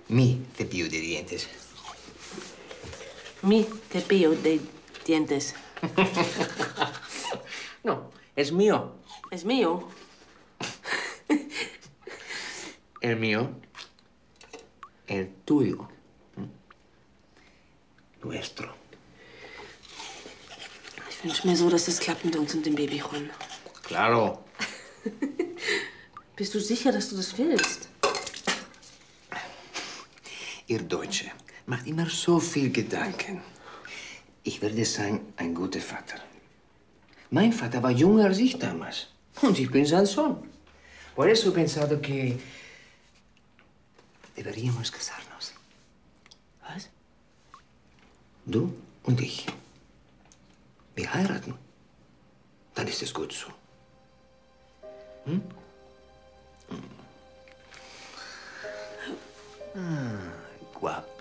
Mi cepillo de dientes. Mi cepillo de dientes. No, es mío. Es mío. El mío. El tuyo. Nuestro. Ich wünsche mir so, dass das klappt mit uns und dem Babyhund. Claro. Bist du sicher, dass du das willst? Ihr Deutsche macht immer so viel Gedanken. Ich werde sein ein guter Vater. Mein Vater war jünger als ich damals. Und ich bin sein Sohn. Por eso he pensado que deberíamos casarnos. Was? Du und ich. Wir heiraten. Dann ist es gut so. Hm? Guapo.